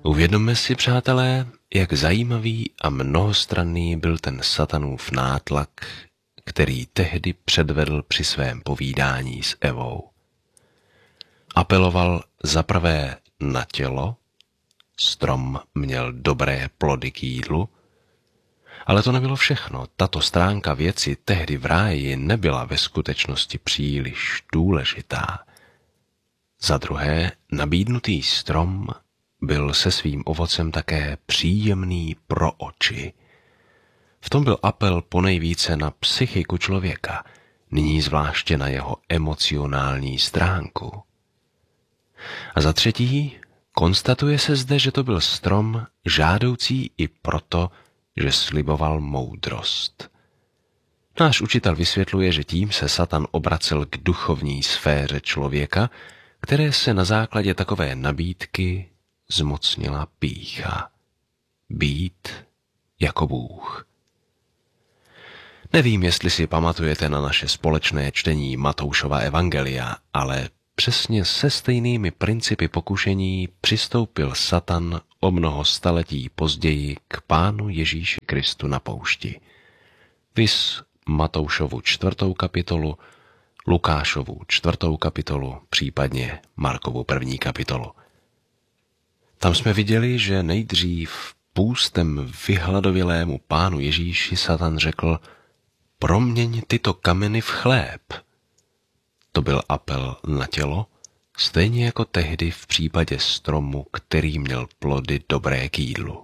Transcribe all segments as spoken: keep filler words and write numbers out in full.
Uvědomme si, přátelé, jak zajímavý a mnohostranný byl ten Satanův nátlak, který tehdy předvedl při svém povídání s Evou. Apeloval zaprvé na tělo, strom měl dobré plody k jídlu, ale to nebylo všechno. Tato stránka věci tehdy v ráji nebyla ve skutečnosti příliš důležitá. Za druhé, nabídnutý strom byl se svým ovocem také příjemný pro oči. V tom byl apel ponejvíce na psychiku člověka, nyní zvláště na jeho emocionální stránku. A za třetí, konstatuje se zde, že to byl strom žádoucí i proto, že sliboval moudrost. Náš učitel vysvětluje, že tím se Satan obracel k duchovní sféře člověka, které se na základě takové nabídky zmocnila pýcha. Být jako Bůh. Nevím, jestli si pamatujete na naše společné čtení Matoušova evangelia, ale přesně se stejnými principy pokušení přistoupil Satan o mnoho staletí později k Pánu Ježíši Kristu na poušti. Vis Matoušovu čtvrtou kapitolu, Lukášovu čtvrtou kapitolu, případně Markovu první kapitolu. Tam jsme viděli, že nejdřív půstem vyhladovělému Pánu Ježíši Satan řekl: proměň tyto kameny v chléb. To byl apel na tělo, stejně jako tehdy v případě stromu, který měl plody dobré k jídlu.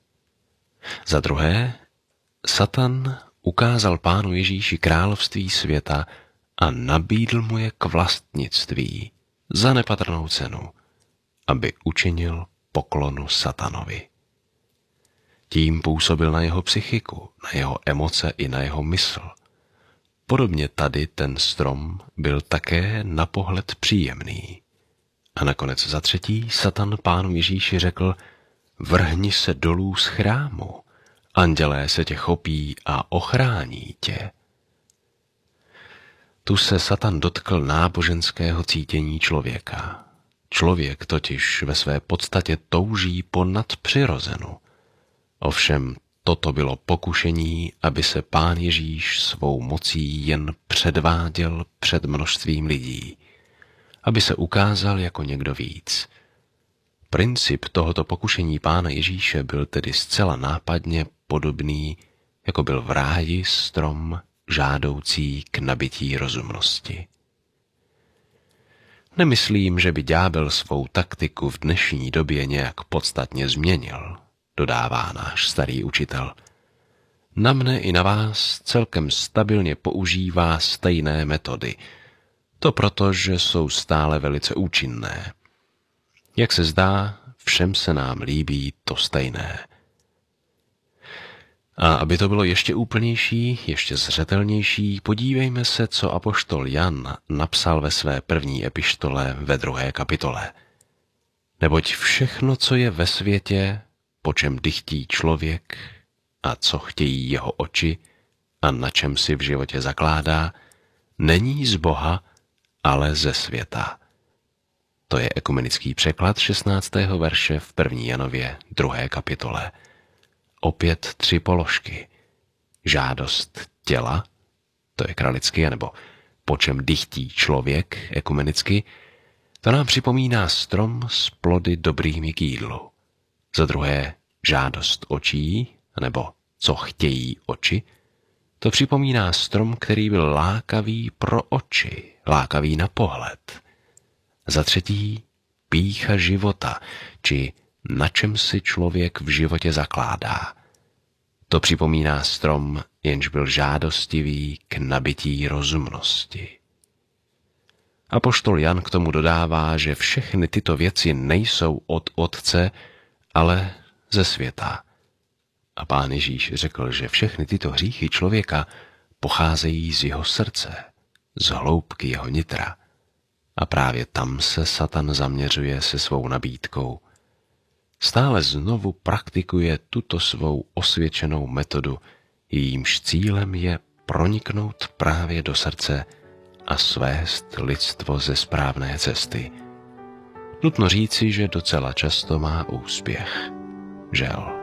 Za druhé, Satan ukázal Pánu Ježíši království světa a nabídl mu je k vlastnictví za nepatrnou cenu, aby učinil poklonu Satanovi. Tím působil na jeho psychiku, na jeho emoce i na jeho mysl. Podobně tady ten strom byl také na pohled příjemný. A nakonec za třetí Satan Pánu Ježíši řekl: vrhni se dolů z chrámu, andělé se tě chopí a ochrání tě. Tu se Satan dotkl náboženského cítění člověka. Člověk totiž ve své podstatě touží po nadpřirozenu. Ovšem toto bylo pokušení, aby se Pán Ježíš svou mocí jen předváděl před množstvím lidí, aby se ukázal jako někdo víc. Princip tohoto pokušení Pána Ježíše byl tedy zcela nápadně podobný, jako byl v ráji strom žádoucí k nabití rozumnosti. Nemyslím, že by ďábel svou taktiku v dnešní době nějak podstatně změnil, dodává náš starý učitel. Na mne i na vás celkem stabilně používá stejné metody. To proto, že jsou stále velice účinné. Jak se zdá, všem se nám líbí to stejné. A aby to bylo ještě úplnější, ještě zřetelnější, podívejme se, co apoštol Jan napsal ve své první epištole ve druhé kapitole. Neboť všechno, co je ve světě, po čem dychtí člověk a co chtějí jeho oči a na čem si v životě zakládá, není z Boha, ale ze světa. To je ekumenický překlad šestnáctého verše v první Janově druhé kapitole. Opět tři položky. Žádost těla, to je kralicky, nebo po čem dychtí člověk, ekumenicky, to nám připomíná strom s plody dobrými k jídlu. Za druhé žádost očí, nebo co chtějí oči, to připomíná strom, který byl lákavý pro oči, lákavý na pohled. Za třetí pýcha života, či na čem si člověk v životě zakládá. To připomíná strom, jenž byl žádostivý k nabití rozumnosti. Apoštol Jan k tomu dodává, že všechny tyto věci nejsou od Otce, ale ze světa. A Pán Ježíš řekl, že všechny tyto hříchy člověka pocházejí z jeho srdce, z hloubky jeho nitra. A právě tam se Satan zaměřuje se svou nabídkou. Stále znovu praktikuje tuto svou osvědčenou metodu, jejímž cílem je proniknout právě do srdce a svést lidstvo ze správné cesty. Nutno říci, že docela často má úspěch. Žel.